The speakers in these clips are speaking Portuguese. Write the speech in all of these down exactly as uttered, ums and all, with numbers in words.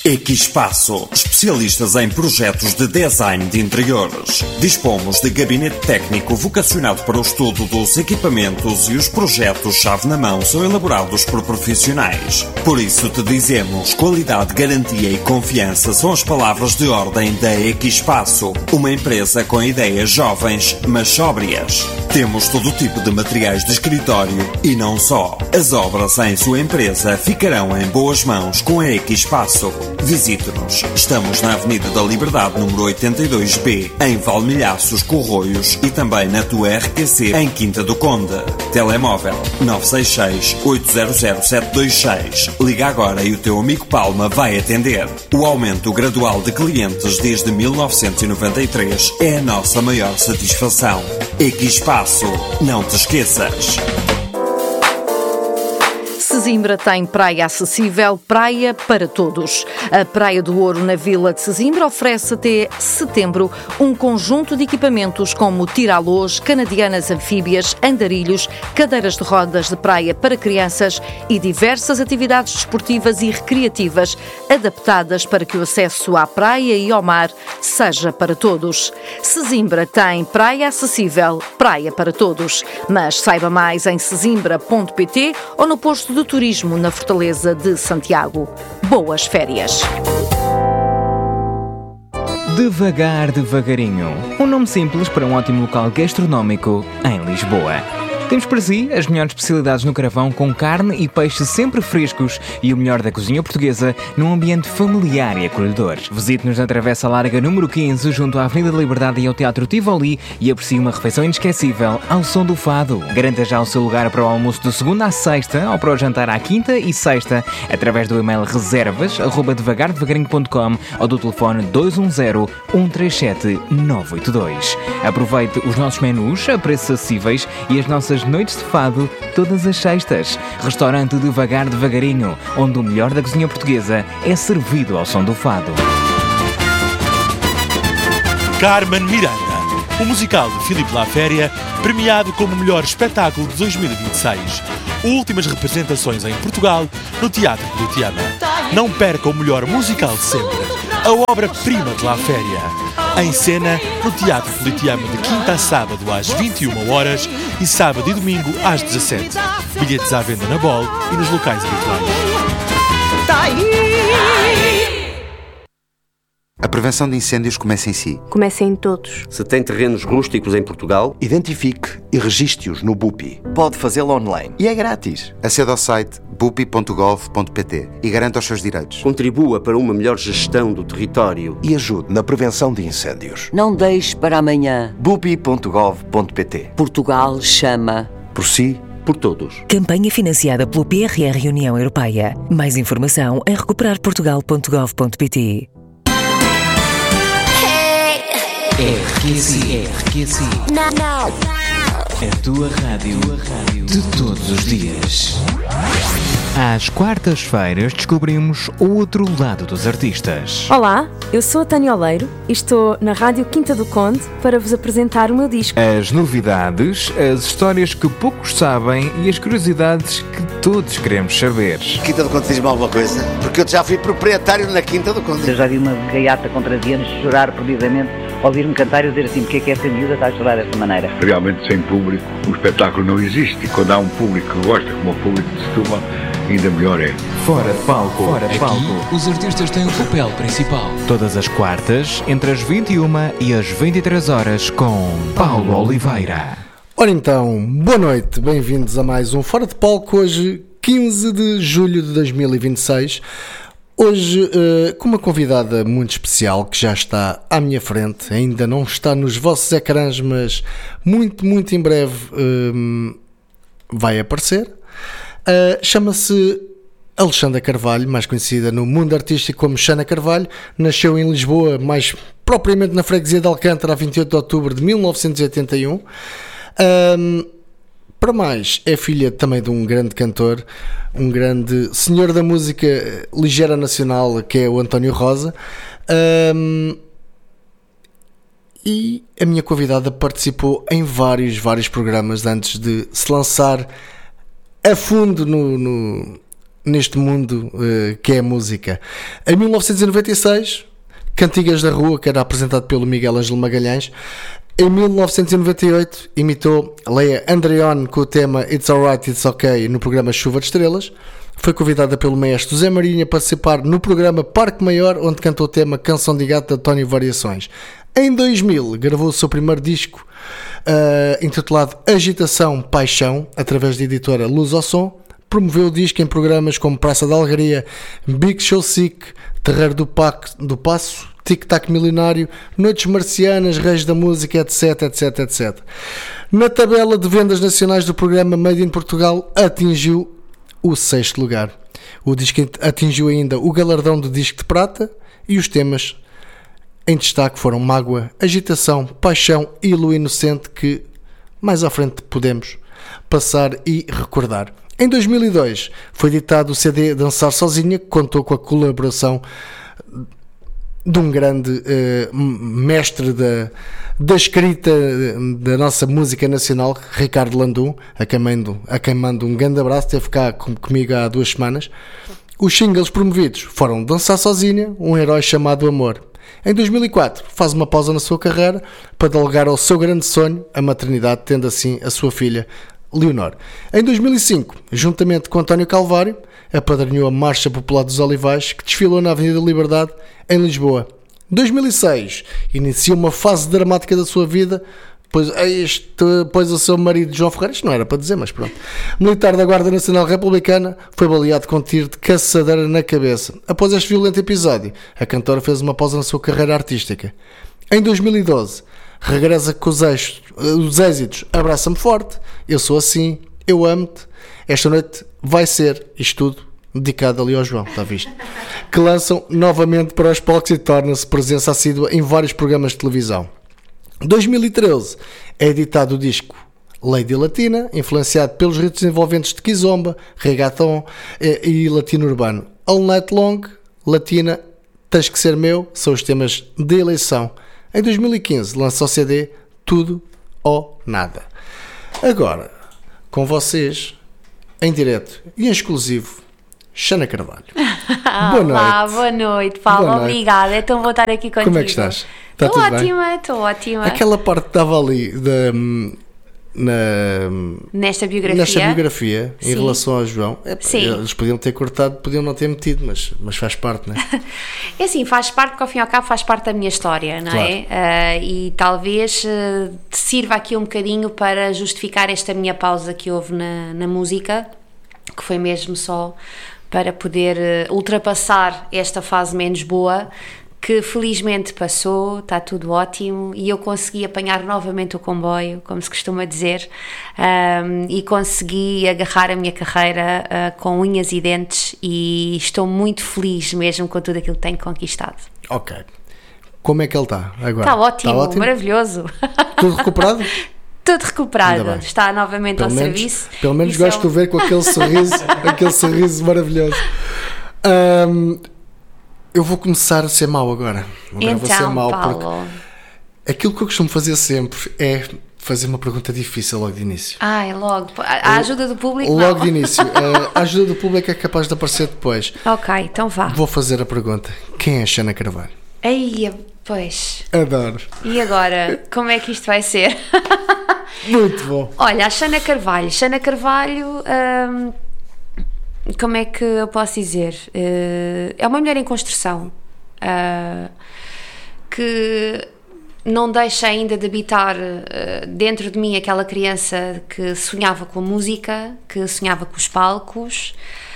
Equipaço, especialistas em projetos de design de interiores. Dispomos de gabinete técnico vocacionado para o estudo dos equipamentos e os projetos-chave na mão são elaborados por profissionais. Por isso te dizemos, qualidade, garantia e confiança são as palavras de ordem da Equipaço, uma empresa com ideias jovens, mas sóbrias. Temos todo tipo de materiais de escritório e não só. As obras em sua empresa ficarão em boas mãos com a Equipaço. Visite-nos. Estamos na Avenida da Liberdade, número oitenta e dois B, em Valmilhaços, Corroios e também na tua R Q C, em Quinta do Conde. Telemóvel nove seis seis, oito zero zero, sete dois seis. Liga agora e o teu amigo Palma vai atender. O aumento gradual de clientes desde mil novecentos e noventa e três é a nossa maior satisfação. Equipaço, não te esqueças. Sesimbra tem praia acessível, praia para todos. A Praia do Ouro, na Vila de Sesimbra, oferece até setembro um conjunto de equipamentos como tiralôs, canadianas anfíbias, andarilhos, cadeiras de rodas de praia para crianças e diversas atividades desportivas e recreativas adaptadas para que o acesso à praia e ao mar seja para todos. Sesimbra tem praia acessível, praia para todos. Mas saiba mais em sesimbra ponto pt ou no posto de turismo na Fortaleza de Santiago. Boas férias! Devagar, devagarinho. Um nome simples para um ótimo local gastronómico em Lisboa. Temos para si as melhores especialidades no carvão, com carne e peixe sempre frescos e o melhor da cozinha portuguesa num ambiente familiar e acolhedor. Visite-nos na Travessa Larga número quinze, junto à Avenida da Liberdade e ao Teatro Tivoli, e aprecie uma refeição inesquecível ao som do fado. Garanta já o seu lugar para o almoço de segunda à sexta ou para o jantar à quinta e sexta através do e-mail reservas arroba devagar devagarinho ponto com ou do telefone dois um zero, um três sete, nove oito dois. Aproveite os nossos menus a preços acessíveis e as nossas noites de fado todas as sextas. Restaurante Devagar Devagarinho, onde o melhor da cozinha portuguesa é servido ao som do fado. Carmen Miranda, o musical de Filipe Laféria, premiado como o melhor espetáculo de dois mil e vinte e seis. Últimas representações em Portugal, no Teatro Politeama. Não perca o melhor musical de sempre, a obra-prima de Laféria. Em cena, no Teatro Politeama, de quinta a sábado às vinte e uma horas e sábado e domingo às dezassete. Bilhetes à venda na Bol e nos locais habituais. A prevenção de incêndios começa em si. Começa em todos. Se tem terrenos rústicos em Portugal, identifique e registre-os no B U P I. Pode fazê-lo online e é grátis. Acede ao site bupi ponto gov ponto pt e garanta os seus direitos. Contribua para uma melhor gestão do território e ajude na prevenção de incêndios. Não deixe para amanhã. bupi ponto gov ponto pt. Portugal chama. Por si, por todos. Campanha financiada pelo P R R União Europeia. Mais informação em recuperar portugal ponto gov ponto pt. R Q C, R Q C. Não, não. A tua rádio, a rádio de todos os dias. Às quartas-feiras descobrimos o outro lado dos artistas. Olá, eu sou a Tânia Oleiro e estou na Rádio Quinta do Conde para vos apresentar o meu disco. As novidades, as histórias que poucos sabem e as curiosidades que todos queremos saber. Quinta do Conde diz-me alguma coisa? Porque eu já fui proprietário na Quinta do Conde. Eu já vi uma gaiata com treze anos chorar perdidamente, ouvir-me cantar e dizer assim, porque é que essa miúda está a chorar dessa maneira? Realmente, sem público, o espetáculo não existe. E quando há um público que gosta, como o público de Setúbal, ainda melhor é. Fora de palco. Fora de palco. Aqui, os artistas têm o papel principal. Todas as quartas, entre as vinte e uma e as vinte e três horas, com Paulo Oliveira. Ora então, boa noite, bem-vindos a mais um Fora de Palco, hoje quinze de julho de dois mil e vinte e seis. Hoje uh, com uma convidada muito especial que já está à minha frente, ainda não está nos vossos ecrãs, mas muito, muito em breve uh, vai aparecer. Uh, chama-se Alexandra Carvalho, mais conhecida no mundo artístico como Xana Carvalho. Nasceu em Lisboa, mais propriamente na freguesia de Alcântara, a vinte e oito de outubro de mil novecentos e oitenta e um. Uh, para mais, é filha também de um grande cantor, um grande senhor da música ligeira nacional, que é o António Rosa. Uh, e a minha convidada participou em vários, vários programas antes de se lançar a fundo no, no, neste mundo uh, que é a música. Em mil novecentos e noventa e seis, Cantigas da Rua, que era apresentado pelo Miguel Ângelo Magalhães. Em mil novecentos e noventa e oito, imitou Leia Andreoni com o tema It's Alright, It's Ok no programa Chuva de Estrelas. Foi convidada pelo maestro Zé Marinho a participar no programa Parque Maior, onde cantou o tema Canção de Gato de António Variações. Em dois mil, gravou o seu primeiro disco, uh, intitulado Agitação Paixão, através da editora Luz ao Som. Promoveu o disco em programas como Praça da Alegria, Big Show Sick, Terreiro do, Pac, do Passo, Tic Tac Milionário, Noites Marcianas, Reis da Música, etc, etc, etcétera. Na tabela de vendas nacionais do programa Made in Portugal, atingiu o sexto lugar. O disco atingiu ainda o galardão do disco de prata e os temas em destaque foram Mágoa, Agitação, Paixão e Lua Inocente, que mais à frente podemos passar e recordar. Em dois mil e dois foi editado o C D Dançar Sozinha, que contou com a colaboração de um grande uh, mestre da, da escrita da nossa música nacional, Ricardo Landum, a quem mando, a quem mando um grande abraço, esteve cá com, comigo há duas semanas. Os singles promovidos foram Dançar Sozinha, Um Herói Chamado Amor. Em dois mil e quatro faz uma pausa na sua carreira para delegar ao seu grande sonho, a maternidade, tendo assim a sua filha Leonor. Em dois mil e cinco, juntamente com António Calvário, apadrinhou a Marcha Popular dos Olivais, que desfilou na Avenida Liberdade, em Lisboa. Em dois mil e seis, iniciou uma fase dramática da sua vida, pois, este, pois o seu marido João Ferreira, isto não era para dizer, mas pronto, militar da Guarda Nacional Republicana, foi baleado com tiro de caçadeira na cabeça. Após este violento episódio, a cantora fez uma pausa na sua carreira artística. Em dois mil e doze, regressa com os êxitos, os êxitos Abraça-me Forte, Eu Sou Assim, Eu Amo-te. Esta noite vai ser isto tudo dedicado ali ao João, está visto? Que lançam novamente para os palcos e torna-se presença assídua em vários programas de televisão. Em dois mil e treze é editado o disco Lady Latina, influenciado pelos ritos envolventes de Kizomba, Reggaeton e, e Latino Urbano. All Night Long, Latina, Tens Que Ser Meu, são os temas de eleição. Em dois mil e quinze lança o C D Tudo ou Nada. Agora, com vocês, em direto e em exclusivo, Xana Carvalho. Boa noite. Olá, boa noite, Paulo. Boa noite. Obrigada. É tão bom estar aqui contigo. Como é que estás? Estou ótima, estou ótima. Aquela parte que estava ali da, na, nesta biografia, nesta biografia em Sim. relação ao João, é, Sim. eles podiam ter cortado, podiam não ter metido, mas, mas faz parte, não é? É assim, faz parte, porque ao fim e ao cabo faz parte da minha história, não claro. é? Uh, e talvez uh, sirva aqui um bocadinho para justificar esta minha pausa que houve na, na música, que foi mesmo só para poder uh, ultrapassar esta fase menos boa, que felizmente passou, está tudo ótimo e eu consegui apanhar novamente o comboio, como se costuma dizer, um, e consegui agarrar a minha carreira uh, com unhas e dentes e estou muito feliz mesmo com tudo aquilo que tenho conquistado. Ok. Como é que ele está agora? Está ótimo, está ótimo? Maravilhoso. Tudo recuperado? Tudo recuperado, está novamente pelo ao menos, serviço. Pelo menos Isso gosto é um... de ver com aquele sorriso, aquele sorriso maravilhoso. Um, eu vou começar a ser mau agora. Agora então, vou ser mau Paulo. Porque aquilo que eu costumo fazer sempre é fazer uma pergunta difícil logo de início. Ah, é logo. A ajuda do público? Logo não. de início. A ajuda do público é capaz de aparecer depois. Ok, então vá. Vou fazer a pergunta. Quem é Xana Carvalho? Aí, pois. Adoro. E agora, como é que isto vai ser? Muito bom. Olha, a Xana Carvalho. Xana Carvalho, hum, como é que eu posso dizer? Uh, é uma mulher em construção uh, que não deixa ainda de habitar uh, dentro de mim aquela criança que sonhava com a música, que sonhava com os palcos.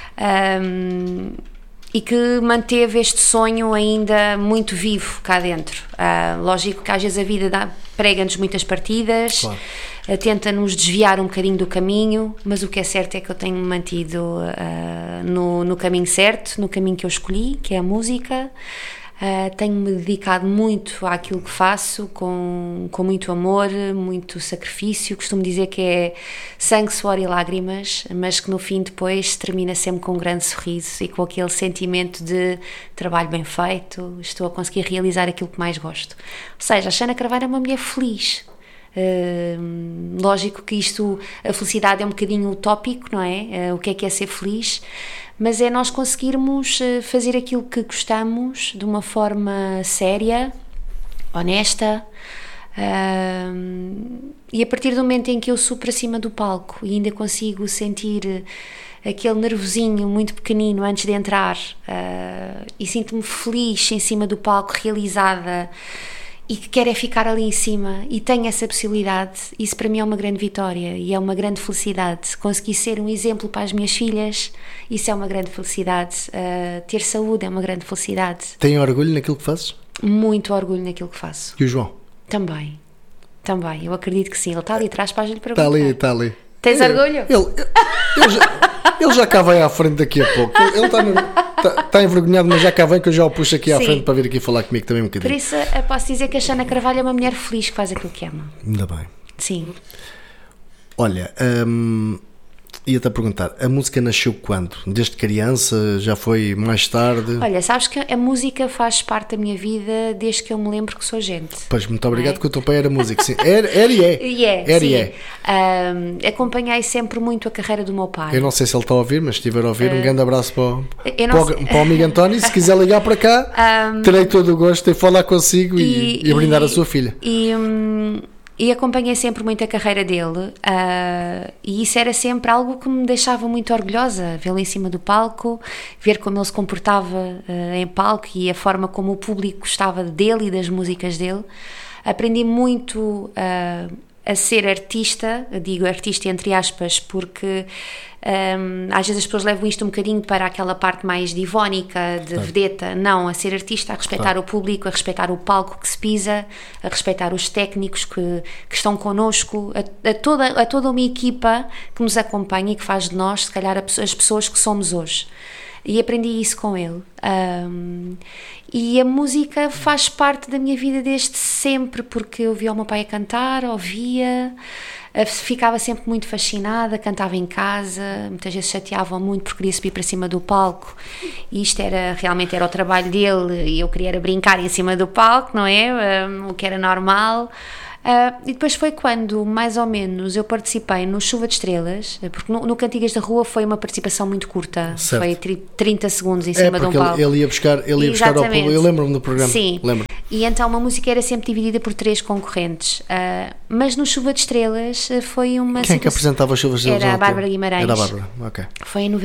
Um, e que manteve este sonho ainda muito vivo cá dentro. Uh, lógico que às vezes a vida dá, prega-nos muitas partidas, claro. uh, tenta-nos desviar um bocadinho do caminho, mas o que é certo é que eu tenho-me mantido uh, no, no caminho certo, no caminho que eu escolhi, que é a música. Uh, tenho-me dedicado muito àquilo que faço, com, com muito amor, muito sacrifício. Costumo dizer que é sangue, suor e lágrimas, mas que no fim depois termina sempre com um grande sorriso e com aquele sentimento de trabalho bem feito, estou a conseguir realizar aquilo que mais gosto. Ou seja, a Xana Carvalho é uma mulher feliz, Uh, lógico que isto, a felicidade é um bocadinho utópico, não é? Uh, o que é que é ser feliz? Mas é nós conseguirmos fazer aquilo que gostamos de uma forma séria, honesta, uh, e a partir do momento em que eu subo para cima do palco e ainda consigo sentir aquele nervosinho muito pequenino antes de entrar, uh, e sinto-me feliz em cima do palco, realizada, e que quero é ficar ali em cima e tenho essa possibilidade, isso para mim é uma grande vitória e é uma grande felicidade. Conseguir ser um exemplo para as minhas filhas, isso é uma grande felicidade. Uh, ter saúde é uma grande felicidade. Tem orgulho naquilo que fazes? Muito orgulho naquilo que faço. E o João? Também, também, eu acredito que sim. Ele está ali atrás para a gente perguntar. Está ali, está ali. Tens ele, orgulho? Ele, ele, já, ele já cá vem à frente daqui a pouco. Ele está, no, está, está envergonhado, mas já cá vem que eu já o puxo aqui à Sim. frente para vir aqui falar comigo também um bocadinho. Por isso eu posso dizer que a Xana Carvalho é uma mulher feliz que faz aquilo que ama. Ainda bem. Sim. Olha, hum, ia-te a perguntar, a música nasceu quando? Desde criança? Já foi mais tarde? Olha, sabes que a música faz parte da minha vida desde que eu me lembro que sou gente. Pois, muito obrigado, é? Que o teu pai era músico, sim. Era, era e é. E é, era sim. E é. Um, acompanhei sempre muito a carreira do meu pai. Eu não sei se ele está a ouvir, mas se estiver a ouvir, uh, um grande abraço para o, para, o, para o amigo António. Se quiser ligar para cá, um, terei todo o gosto de falar consigo e, e, e brindar e, a sua filha. E... Um, E acompanhei sempre muito a carreira dele, uh, e isso era sempre algo que me deixava muito orgulhosa, vê-lo em cima do palco, ver como ele se comportava uh, em palco e a forma como o público gostava dele e das músicas dele. Aprendi muito uh, a ser artista, digo artista entre aspas, porque um, às vezes as pessoas levam isto um bocadinho para aquela parte mais divónica, de claro. vedeta. Não, a ser artista, a respeitar claro. o público, a respeitar o palco que se pisa, a respeitar os técnicos que, que estão connosco, a, a, toda, a toda uma equipa que nos acompanha e que faz de nós, se calhar, as pessoas que somos hoje. E aprendi isso com ele. Um, e a música faz parte da minha vida desde sempre, porque eu via o meu pai a cantar, ouvia, ficava sempre muito fascinada, cantava em casa, muitas vezes chateavam muito porque queria subir para cima do palco, e isto era, realmente era o trabalho dele, e eu queria era brincar em cima do palco, não é? Um, o que era normal. Uh, e depois foi quando, mais ou menos, eu participei no Chuva de Estrelas, porque no, no Cantigas da Rua foi uma participação muito curta, certo. Foi trinta segundos em cima é, de um palco. Ele, ele ia buscar, ele ia buscar ao público, eu lembro-me do programa. Sim, lembro. E então uma música era sempre dividida por três concorrentes, uh, mas no Chuva de Estrelas foi uma... Quem é que apresentava a Chuva de Estrelas? Era a Bárbara Guimarães. Era a Bárbara, ok. Foi em noventa